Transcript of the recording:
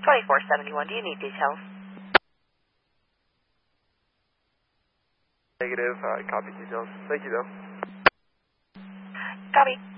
2471. Do you need details? Negative. Copy details. Thank you, though. Copy.